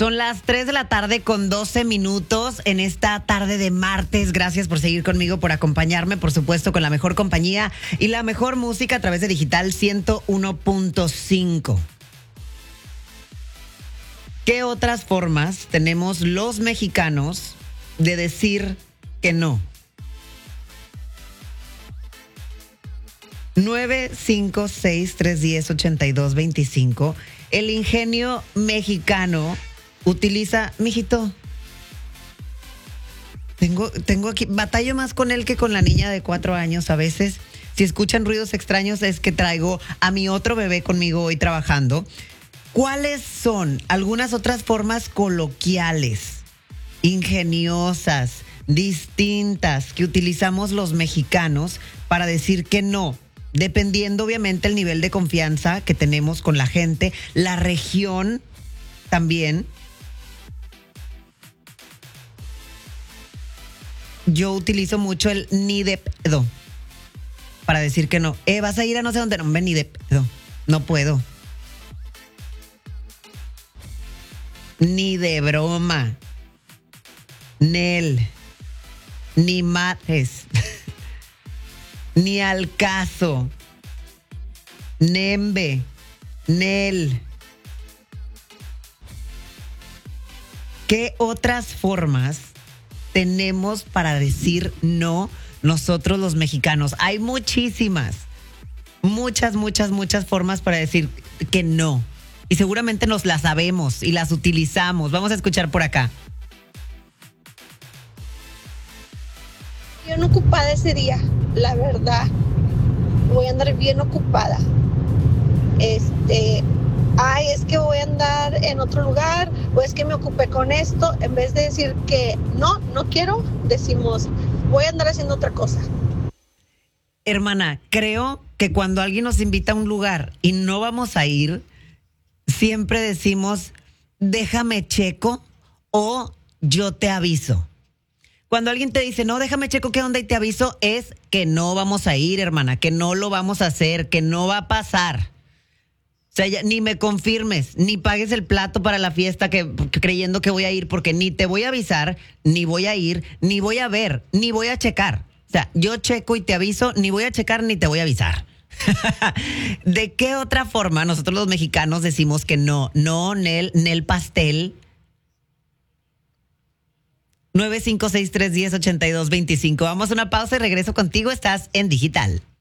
Son las 3 de la tarde con 12 minutos en esta tarde de martes. Gracias por seguir conmigo, por acompañarme, por supuesto, con la mejor compañía y la mejor música a través de Digital 101.5. ¿Qué otras formas tenemos los mexicanos de decir que no? 956-310-8225. El ingenio mexicano utiliza, mijito. Tengo aquí, batallo más con él que con la niña de 4 años a veces. Si escuchan ruidos extraños es que traigo a mi otro bebé conmigo hoy trabajando. ¿Cuáles son algunas otras formas coloquiales, ingeniosas, distintas que utilizamos los mexicanos para decir que no? Dependiendo obviamente el nivel de confianza que tenemos con la gente, la región también. Yo utilizo mucho el ni de pedo para decir que no. Vas a ir a no sé dónde, no, ni de pedo, no puedo. Ni de broma. Nel. Ni mates. Ni al caso. Nembe. Nel. ¿Qué otras formas tenemos para decir no nosotros los mexicanos? Hay muchísimas. Muchas formas para decir que no. Y seguramente nos las sabemos y las utilizamos. Vamos a escuchar por acá. Bien ocupada ese día, la verdad. Voy a andar bien ocupada. Es que voy a andar en otro lugar, o es que me ocupé con esto. En vez de decir que no quiero, decimos, voy a andar haciendo otra cosa. Hermana, creo que cuando alguien nos invita a un lugar y no vamos a ir, siempre decimos, déjame checo o yo te aviso. Cuando alguien te dice, no, déjame checo qué onda y te aviso, es que no vamos a ir, hermana, que no lo vamos a hacer, que no va a pasar. O sea, ya, ni me confirmes, ni pagues el plato para la fiesta creyendo que voy a ir, porque ni te voy a avisar, ni voy a ir, ni voy a ver, ni voy a checar. O sea, yo checo y te aviso, ni voy a checar, ni te voy a avisar. ¿De qué otra forma nosotros los mexicanos decimos que no? No, Nel pastel. 956-310-8225. Vamos a una pausa y regreso contigo. Estás en Digital.